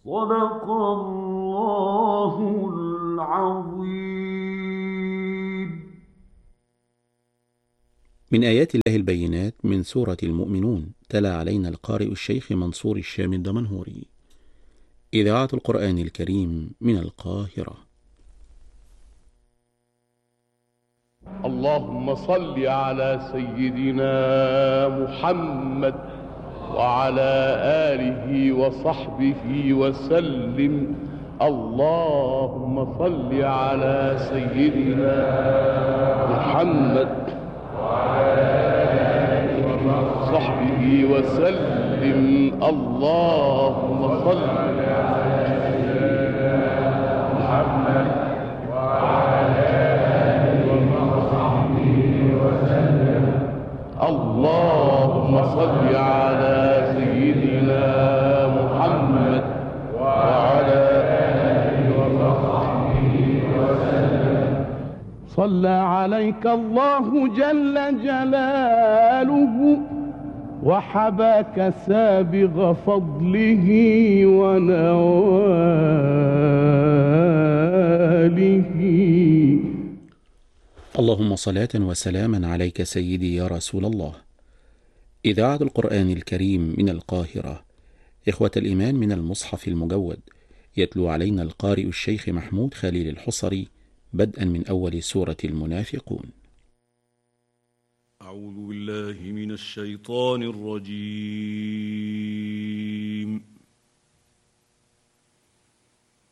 صدق الله العظيم. من آيات الله البينات من سورة المؤمنون. تلا علينا القارئ الشيخ منصور الشام الدمنهوري. إذاعة القرآن الكريم من القاهرة. اللهم صل على سيدنا محمد وعلى آله وصحبه وسلم. اللهم صل على سيدنا محمد وعلى آله وصحبه وسلم. اللهم صل على سيدنا محمد وعلى آله وصحبه وسلم. اللهم صل على سيدنا محمد وعلى آله وصحبه وسلم. صلى عليك الله جل جلاله وحباك سابغ فضله ونواله. اللهم صلاة وسلاما عليك سيدي يا رسول الله. إذاعة القرآن الكريم من القاهرة. إخوة الإيمان، من المصحف المجود يتلو علينا القارئ الشيخ محمود خليل الحصري بدءا من أول سورة المنافقون. أعوذ بالله من الشيطان الرجيم.